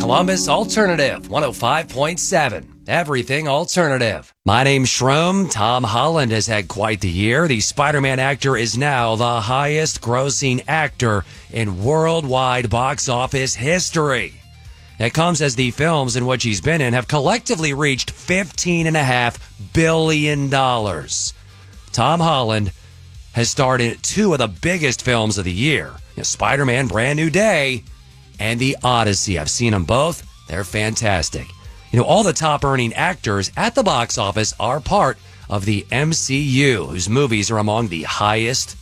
Columbus Alternative 105.7. Everything alternative. My name's Shroom. Tom Holland has had quite the year. The Spider-Man actor is now the highest grossing actor in worldwide box office history. It comes as the films in which he's been in have collectively reached $15.5 billion. Tom Holland has starred in two of the biggest films of the year, Spider-Man Brand New Day and The Odyssey. I've seen them both. They're fantastic. All the top earning actors at the box office are part of the MCU, whose movies are among the highest